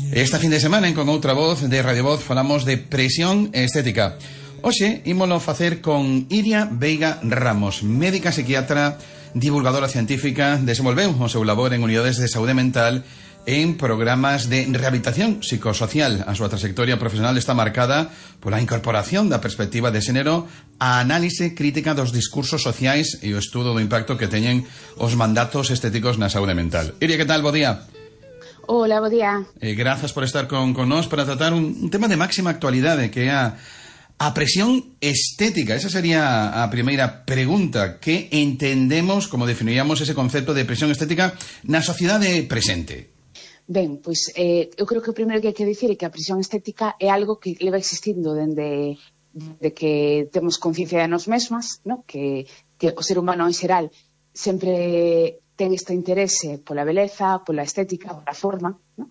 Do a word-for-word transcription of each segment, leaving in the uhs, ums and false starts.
Esta fin de semana, en Con Outra Voz, de Radio Voz, falamos de presión estética. Hoxe, ímolo facer con Iria Veiga Ramos, médica psiquiatra, divulgadora científica, desenvolveu o seu labor en unidades de saúde mental en programas de rehabilitación psicosocial. A súa trayectoria profesional está marcada pola incorporación da perspectiva de xénero, a análise crítica dos discursos sociais e o estudo do impacto que teñen os mandatos estéticos na saúde mental. Iria, que tal? Bo día. Hola, bo día. Eh, grazas por estar con, con nós para tratar un, un tema de máxima actualidade, que é a, a presión estética. Esa sería a primeira pregunta. Que entendemos, como definiríamos ese concepto de presión estética na sociedade presente? Ben, pois eh, eu creo que o primeiro que hai que dicir é que a presión estética é algo que leva existindo dende de que temos conciencia de nós mesmas, ¿no? que, que o ser humano en xeral sempre ten este interese pola beleza, pola estética, pola forma, ¿no?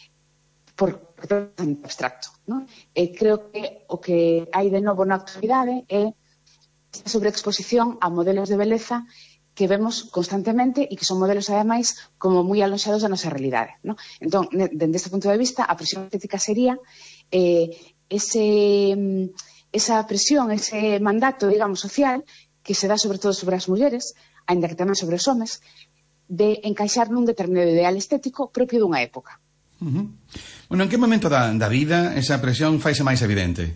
por, por todo abstracto, ¿no? E creo que o que hai de novo na actualidade é esta sobreexposición a modelos de beleza que vemos constantemente e que son modelos, ademais, como moi alonxados da nosa realidade, ¿no? Entón, dende este punto de vista, a presión estética sería eh, ese, esa presión, ese mandato, digamos, social que se dá sobre todo sobre as mulleres, ainda que tamén sobre os homes, de encaixar nun determinado ideal estético propio dunha época. Uh-huh. Bueno, en que momento da, da vida esa presión faise máis evidente?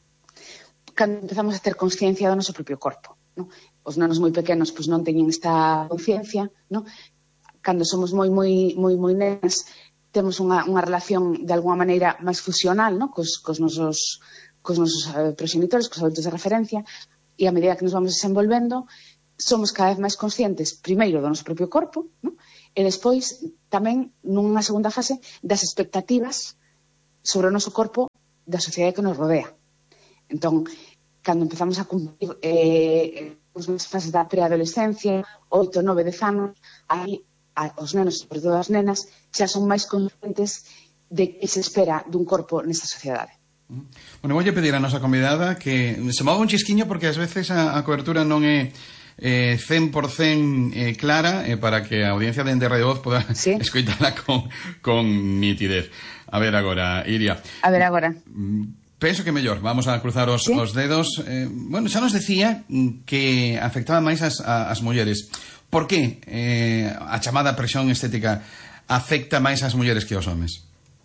Cando empezamos a ter consciencia do noso propio corpo, ¿no? Os nanos moi pequenos pois non teñen esta conciencia, ¿no? Cando somos moi moi moi moi nenas temos unha, unha relación de alguma maneira máis fusional, ¿no? cos, cos nosos cos nosos eh, proxenitores, cos adultos de referencia, e a medida que nos vamos desenvolvendo somos cada vez máis conscientes, primeiro, do noso propio corpo, ¿no? E despois tamén nunha segunda fase das expectativas sobre o noso corpo da sociedade que nos rodea. Entón, cando empezamos a cumprir eh, as fases da preadolescencia, oito, nove, dez anos, aí a, os nenos, sobre todo as nenas, xa son máis conscientes de que se espera dun corpo nesta sociedade. Bueno, voulle pedir a nosa convidada que se mova un chisquiño porque ás veces a, a cobertura non é eh, cen por cen eh, clara eh, para que a audiencia de Radio Voz poda ¿Sí? escoitala con, con nitidez. A ver agora, Iria. A ver agora. Penso que mellor, vamos a cruzar os, ¿Sí? os dedos. Eh, bueno, xa nos decía que afectaba máis as, as mulleres. Por que eh, a chamada presión estética afecta máis as mulleres que aos homes?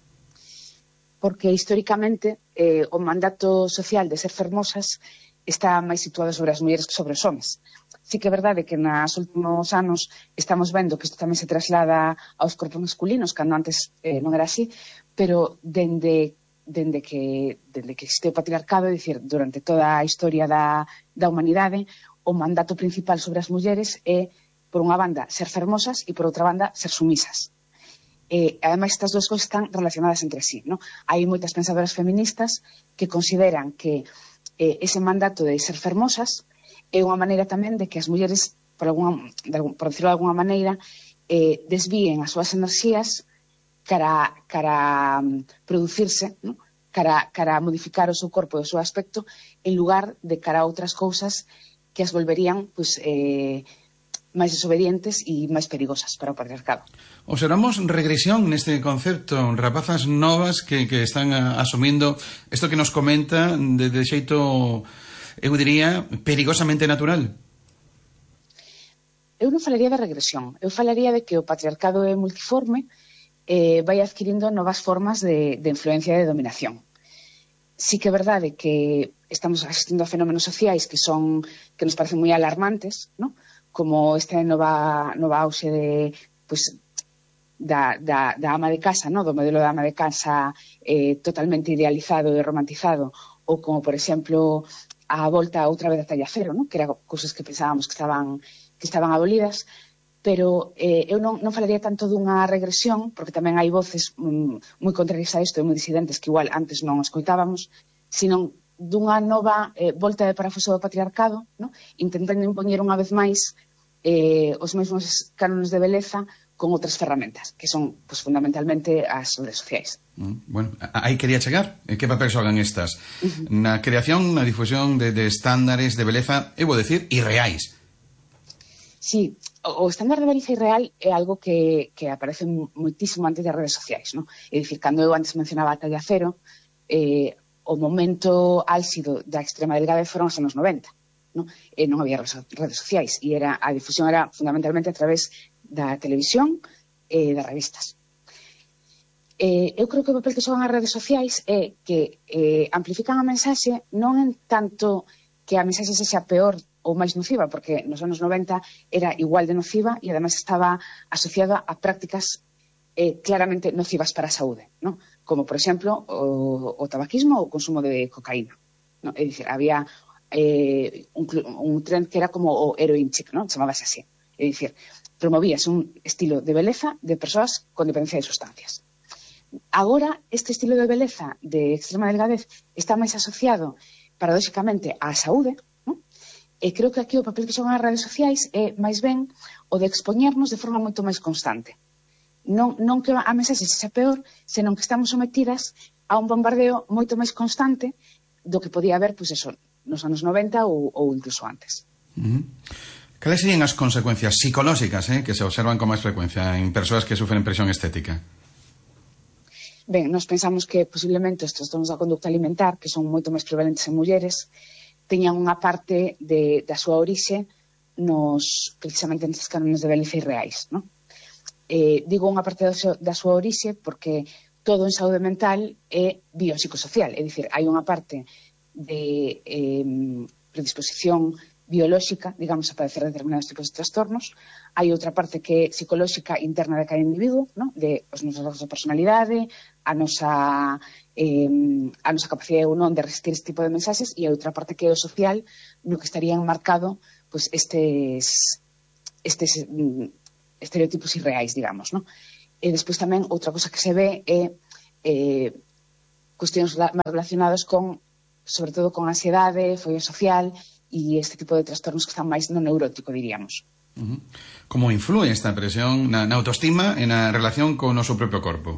Porque históricamente eh, o mandato social de ser fermosas está máis situado sobre as mulleres que sobre os homes. Sí que é verdade que nos últimos anos estamos vendo que isto tamén se traslada aos corpos masculinos, cando antes eh, non era así, pero dende, dende, que, dende que existe o patriarcado, é dicir, durante toda a historia da, da humanidade, o mandato principal sobre as mulleres é, por unha banda, ser fermosas e, por outra banda, ser sumisas. Eh, ademais, estas duas cousas están relacionadas entre sí, ¿no? Hai moitas pensadoras feministas que consideran que eh, ese mandato de ser fermosas é unha maneira tamén de que as mulleres, por, alguna, de, por decirlo de alguna maneira, eh, desvíen as súas enerxías cara, cara um, producirse, ¿no? cara, cara modificar o seu corpo e o seu aspecto, en lugar de cara a outras cousas que as volverían pues, eh, máis desobedientes e máis perigosas para o patriarcado. Observamos regresión neste concepto, rapazas novas que, que están a, asumindo isto que nos comenta de, de xeito, eu diría, perigosamente natural. Eu non falaría de regresión, eu falaría de que o patriarcado é multiforme, eh, vai adquirindo novas formas de, de influencia e de dominación. Sí que é verdade que estamos asistindo a fenómenos sociais que son que nos parecen moi alarmantes, ¿no? Como esta nova, nova auxe de, pues, da, da, da ama de casa, ¿no? Do modelo da ama de casa eh, totalmente idealizado e romantizado, ou como, por exemplo, a volta outra vez da talla cero, ¿no? Que eran cousas que pensábamos que estaban, que estaban abolidas, pero eh, eu non, non falaría tanto dunha regresión, porque tamén hai voces mm, moi contrarias a isto e moi disidentes que igual antes non escoitábamos, sino dunha nova eh, volta de parafuso do patriarcado, ¿no? Intentando impoñer unha vez máis eh, os mesmos cánones de beleza con outras ferramentas, que son pues, fundamentalmente as redes sociais. Mm, bueno, aí quería chegar. Que papel xogan estas? Uh-huh. Na creación, na difusión de, de estándares de beleza, eu vou decir, irreais. Sí, o estándar de beleza irreal é algo que, que aparece moitísimo antes das redes sociais, non? É dicir, cando eu antes mencionaba a talla cero, eh, o momento álxido da extrema delgadez foron os anos noventa, non? E non había redes sociais, e era, a difusión era fundamentalmente a través da televisión e das revistas. Eh, eu creo que o papel que xogan as redes sociais é que eh, amplifican a mensaxe non en tanto que a mensaxe sexa peor ou máis nociva, porque nos anos noventa era igual de nociva e ademais estaba asociada a prácticas eh, claramente nocivas para a saúde, ¿no? Como, por exemplo, o, o tabaquismo ou o consumo de cocaína, ¿no? É dicir, había eh, un, un trend que era como o heroin chic, ¿no? Chamábase así. É dicir, promovías un estilo de beleza de persoas con dependencia de sustancias. Agora, este estilo de beleza de extrema delgadez está máis asociado, paradóxicamente, á saúde, ¿no? E creo que aquí o papel que xogan as redes sociais é máis ben o de expoñernos de forma moito máis constante. Non, non que a mensaxe sexa peor, senón que estamos sometidas a un bombardeo moito máis constante do que podía haber, pois eso, nos anos noventa ou, ou incluso antes. Uh-huh. Cales serían as consecuencias psicolóxicas eh, que se observan con máis frecuencia en persoas que sufren presión estética? Ben, nós pensamos que posiblemente estes trastornos da conducta alimentar, que son moito máis prevalentes en mulleres, teñan unha parte de, da súa orixe nos, precisamente nestes cánones de beleza irreais, non? Eh, digo unha parte da, da súa orixe porque todo en saúde mental é biopsicosocial, é dicir, hai unha parte de eh, predisposición biolóxica, digamos, a padecer determinados tipos de trastornos, hai outra parte que é psicolóxica interna de cada individuo, ¿no? De os nosos rasgos de personalidade, a nosa eh, a nosa capacidade ou non de resistir este tipo de mensaxes, e a outra parte que é o social, no que estarían marcado pues, estes estes mm, estereotipos irreais, digamos, ¿no? E despois tamén outra cosa que se ve é eh, cuestións máis relacionadas con, sobre todo con ansiedade, fobia social e este tipo de trastornos que están máis no neurótico, diríamos. Uh-huh. Como influe esta presión na, na autoestima e na relación con o noso propio corpo?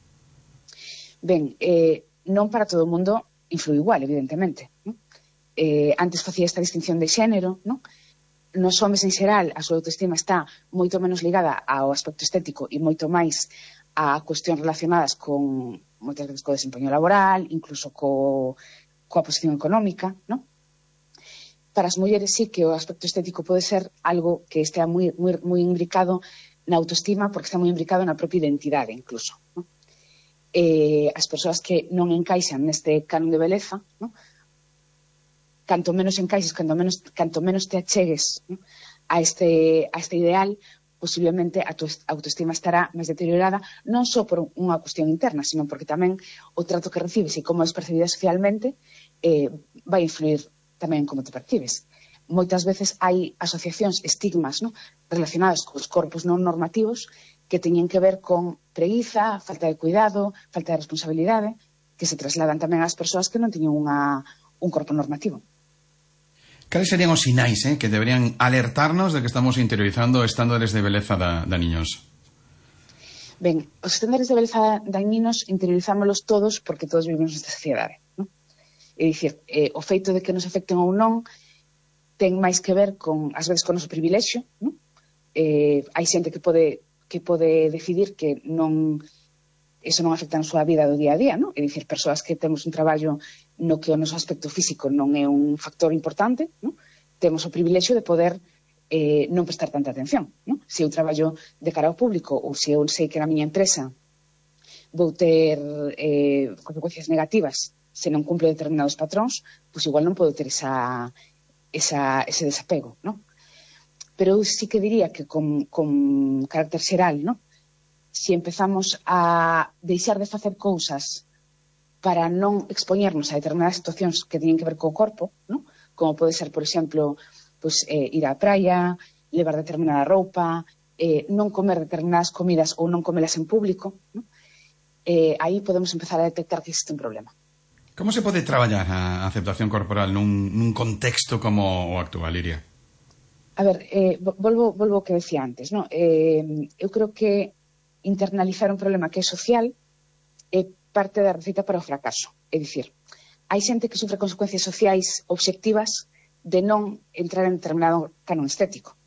Ben, eh, non para todo o mundo influe igual, evidentemente, ¿no? Eh, antes facía esta distinción de xénero, ¿no? Nos homes en xeral a súa autoestima está moito menos ligada ao aspecto estético e moito máis a cuestións relacionadas con moitas veces co desempeño laboral, incluso co, coa posición económica, ¿no? Para as mulleres sí que o aspecto estético pode ser algo que estea moi, moi, moi imbricado na autoestima, porque está moi imbricado na propia identidade, incluso, ¿no? Eh, as persoas que non encaixan neste canon de beleza, ¿no? Canto menos encaixes, canto menos, canto menos te achegues, ¿no? a, este, a este ideal, posiblemente a tu autoestima estará máis deteriorada, non só por unha cuestión interna, sino porque tamén o trato que recibes e como es percibida socialmente eh, vai influir tamén como te percibes. Moitas veces hai asociacións, estigmas, ¿no? relacionadas cos corpos non normativos que teñen que ver con preguiza, falta de cuidado, falta de responsabilidade, que se trasladan tamén ás persoas que non teñen unha, un corpo normativo. Cales serían os sinais eh, que deberían alertarnos de que estamos interiorizando estándares de beleza da, da niños? Ben, os estándares de beleza da niños interiorizámolos todos porque todos vivimos nesta sociedade, ¿no? É dicir, eh, o feito de que nos afecten ou non ten máis que ver con, ás veces, con o noso privilexio, ¿no? Eh, hai xente que pode que pode decidir que non eso non afecta na súa vida do día a día, ¿no? É dicir, persoas que temos un traballo no que o noso aspecto físico non é un factor importante, ¿no? Temos o privilexio de poder eh, non prestar tanta atención, ¿no? Se eu traballo de cara ao público ou se eu sei que na miña empresa vou ter eh, consecuencias negativas se non cumplo determinados patróns, pois igual non podo ter esa, esa, ese desapego, ¿no? Pero eu sí que diría que con, con carácter xeral, ¿no? Se empezamos a deixar de facer cousas para non expoñernos a determinadas situacións que teñen que ver co corpo, ¿no? Como pode ser, por exemplo, pues, eh, ir á praia, levar determinada roupa, eh, non comer determinadas comidas ou non comelas en público, ¿no? Eh, aí podemos empezar a detectar que existe un problema. Como se pode traballar a aceptación corporal nun, nun contexto como o actual, Iria? A ver, eh, volvo, volvo ao que decía antes, ¿no? Eh, eu creo que internalizar un problema que é social é parte da receita para o fracaso. É dicir, hai xente que sufre consecuencias sociais obxectivas de non entrar en determinado canon estético.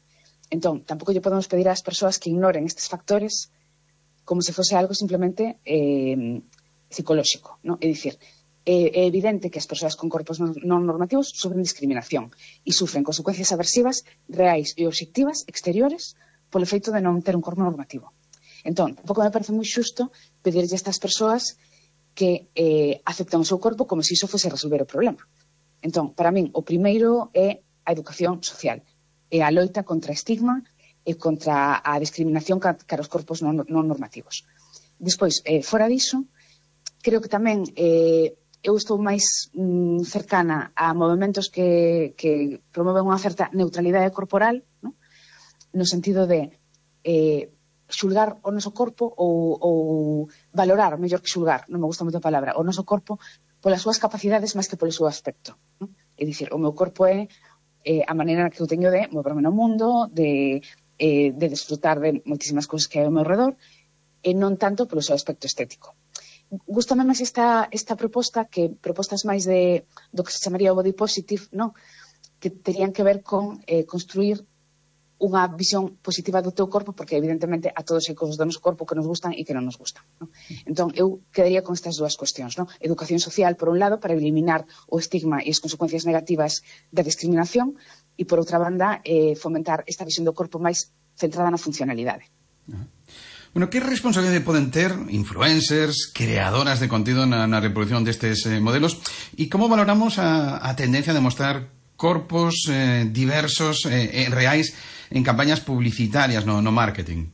Entón, tampouco lle podemos pedir ás persoas que ignoren estes factores como se fose algo simplemente eh, psicolóxico, ¿no? É dicir, é, é evidente que as persoas con corpos non, non normativos sufren discriminación e sufren consecuencias aversivas reais e obxectivas exteriores polo feito de non ter un corpo normativo. Entón, tampouco me parece moi xusto pedirlle a estas persoas que eh, acepten o seu corpo como se iso fose resolver o problema. Entón, para min, o primeiro é a educación social, é a loita contra a estigma e contra a discriminación cara aos corpos non, non normativos. Despois, eh, fora diso, creo que tamén eh, eu estou máis mm, cercana a movimentos que, que promoven unha certa neutralidade corporal, ¿no? No sentido de eh, xulgar o noso corpo ou, ou valorar, mellor que xulgar, non me gusta moito a palabra, o noso corpo polas súas capacidades máis que polo seu aspecto, ¿no? É dicir, o meu corpo é eh, a maneira que eu teño de moverme no mundo, de, eh, de desfrutar de moitísimas cousas que hai ao meu redor, e non tanto polo seu aspecto estético. Gústame máis esta, esta proposta que propostas máis de do que se chamaría o body positive, no? Que terían que ver con eh, construir unha visión positiva do teu corpo, porque evidentemente a todos hai cousas do noso corpo que nos gustan e que non nos gustan, no? Entón, eu quedaría con estas dúas cuestións, no? Educación social, por un lado, para eliminar o estigma e as consecuencias negativas da discriminación, e, por outra banda, eh, fomentar esta visión do corpo máis centrada na funcionalidade. Uh-huh. Bueno, que responsabilidade poden ter influencers, creadoras de contido na, na reproducción destes eh, modelos, e como valoramos a, a tendencia de mostrar corpos eh, diversos e eh, reais en campañas publicitarias no, no marketing?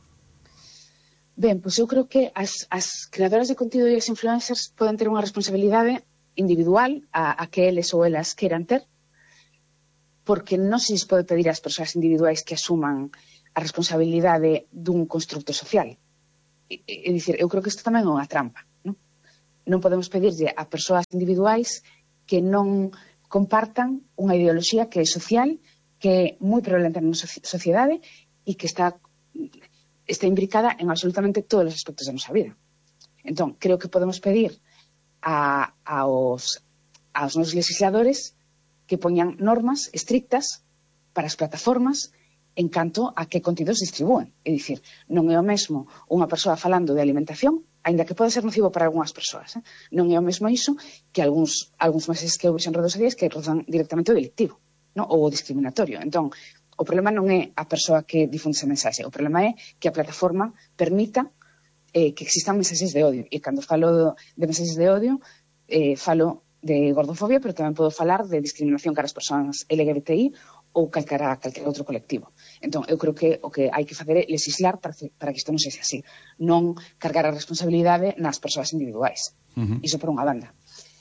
Ben, pois eu creo que as, as creadoras de contido e as influencers poden ter unha responsabilidade individual a, a que eles ou elas queiran ter, porque non se lles pode pedir ás persoas individuais que asuman a responsabilidade dun constructo social. É, é dicir, eu creo que isto tamén é unha trampa, non? Non podemos pedirlle a persoas individuais que non compartan unha ideoloxía que é social, que é moi prevalente na nosa sociedade e que está, está imbricada en absolutamente todos os aspectos da nosa vida. Entón, creo que podemos pedir a, aos, aos nosos legisladores que poñan normas estrictas para as plataformas en canto a que contidos distribúen. É dicir, non é o mesmo unha persoa falando de alimentación, aínda que pode ser nocivo para algunhas persoas, eh? Non é o mesmo iso que algúns, algúns meses que eu vexo en redes sociais que rozan directamente o delictivo, no? Ou o discriminatorio. Entón, o problema non é a persoa que difunde esa mensaxe, o problema é que a plataforma permita eh, que existan mensaxes de odio. E cando falo de mensaxes de odio, eh, falo de gordofobia, pero tamén podo falar de discriminación cara as persoas L G B T I ou calquera, calquera outro colectivo. Entón, eu creo que o que hai que facer é legislar para, para que isto non sexa así. Non cargar a responsabilidade nas persoas individuais. Uh-huh. Iso por unha banda.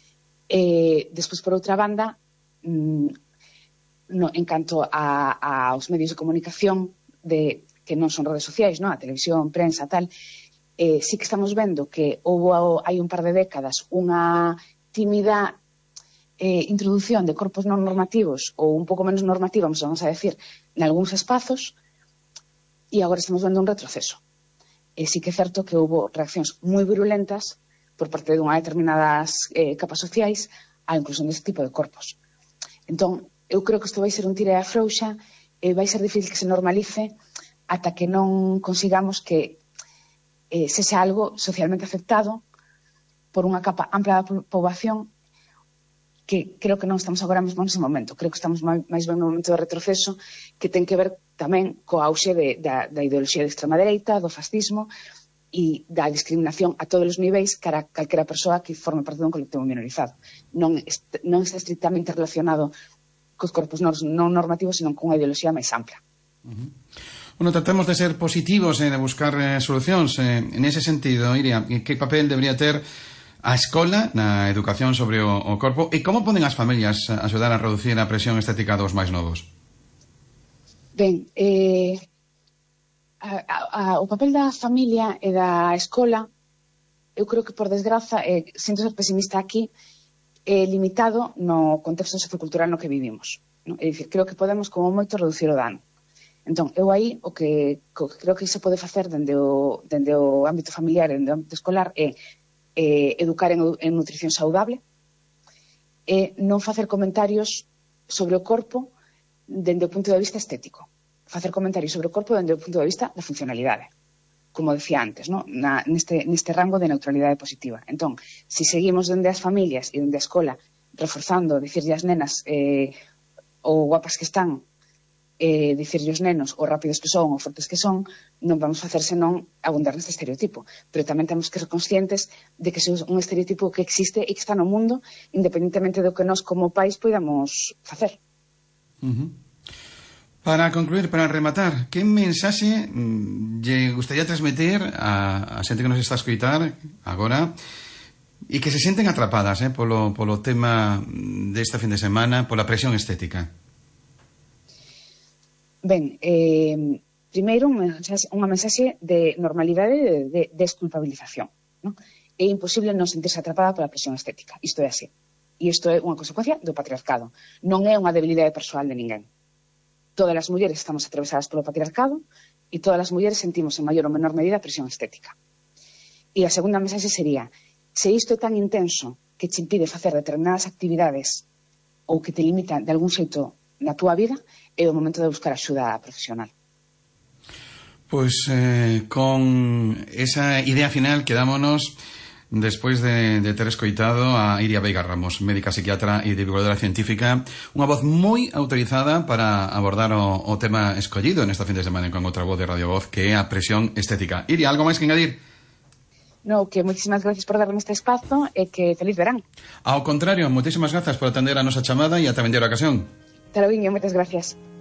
E, despois, por outra banda, mmm, no, en canto a, a, aos medios de comunicación de, que non son redes sociais, no? A televisión, prensa, tal, eh, sí que estamos vendo que houve hai un par de décadas unha tímida eh, introdución de corpos non normativos ou un pouco menos normativos, vamos a decir, en algúns espazos, e agora estamos vendo un retroceso. E sí que é certo que houve reaccións moi virulentas por parte de unha determinadas eh, capas sociais á inclusión deste tipo de corpos. Entón, eu creo que isto vai ser un tira e afrouxa e vai ser difícil que se normalice ata que non consigamos que eh, sexa algo socialmente aceptado por unha capa ampla da poboación, que creo que non estamos agora mesmo nese momento. Creo que estamos máis ben no momento de retroceso, que ten que ver tamén co auxe de, da, da ideoloxía de extrema dereita, do fascismo e da discriminación a todos os niveis cara a calquera persoa que forme parte dun colectivo minorizado. Non, est non está estrictamente relacionado cos corpos non normativos, senón con unha ideoloxía máis ampla. Uh-huh. Bueno, tratemos de ser positivos e eh, de buscar eh, solucións. Eh, en ese sentido, Iria, que papel debería ter a escola na educación sobre o, o corpo e como poden as familias axudar a reducir a presión estética dos máis novos? Ben, eh, a, a, o papel da familia e da escola, eu creo que por desgraza, eh, sinto ser pesimista aquí, é limitado no contexto sociocultural no que vivimos, no? É dicir, creo que podemos como moito reducir o dano. Entón, eu aí o que, o que creo que se pode facer dende o, dende o ámbito familiar e dende o ámbito escolar é Eh, educar en, en nutrición saudable e non facer comentarios sobre o corpo dende o punto de vista estético. facer comentarios sobre o corpo dende o punto de vista da funcionalidade, como decía antes, ¿no? Na, neste, neste rango de neutralidade positiva. Entón, se si seguimos dende as familias e dende a escola reforzando, dicirlle as nenas eh, o guapas que están, eh, dicirlle os nenos o rápidos que son, o fortes que son, non vamos facer senón abundar neste estereotipo. Pero tamén temos que ser conscientes de que é un estereotipo que existe e que está no mundo, independentemente do que nós como pais podamos facer. Uh-huh. Para concluir, para rematar, que mensaxe mm, lle gustaría transmitir a, a xente que nos está a escoitar agora e que se senten atrapadas eh, polo, polo tema desta fin de semana, pola presión estética? Ben, eh, primeiro unha mensaxe de normalidade de, de desculpabilización, ¿no? É imposible non sentirse atrapada pola presión estética, isto é así, e isto é unha consecuencia do patriarcado, non é unha debilidade persoal de ninguén. Todas as mulleres estamos atravesadas polo patriarcado e todas as mulleres sentimos en maior ou menor medida presión estética. E a segunda mensaxe sería, se isto é tan intenso que te impide facer determinadas actividades ou que te limita de algún xeito na túa vida, é o momento de buscar axuda profesional. Pois eh, con esa idea final quedámonos despois de, de ter escoitado a Iria Veiga Ramos, médica psiquiatra e divulgadora científica, unha voz moi autorizada para abordar o, o tema escollido nesta fin de semana con outra voz de Radio Voz, que é a presión estética. Iria, algo máis que engadir? No, que moitísimas gracias por darme este espazo e que feliz verán. Ao contrario, moitísimas grazas por atender a nosa chamada e ata vender a ocasión. Talaviño, moitas gracias.